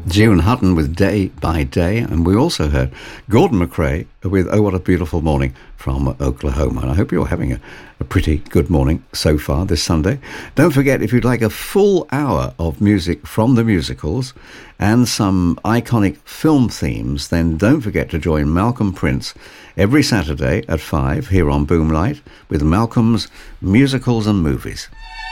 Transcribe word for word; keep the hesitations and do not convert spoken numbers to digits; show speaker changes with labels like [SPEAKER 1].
[SPEAKER 1] June Hutton with Day by Day, and we also heard Gordon McRae with Oh What a Beautiful Morning from Oklahoma. And I hope you're having a, a pretty good morning so far this Sunday. Don't forget, if you'd like a full hour of music from the musicals and some iconic film themes, then don't forget to join Malcolm Prince every Saturday at five here on Boomlight with Malcolm's Musicals and Movies.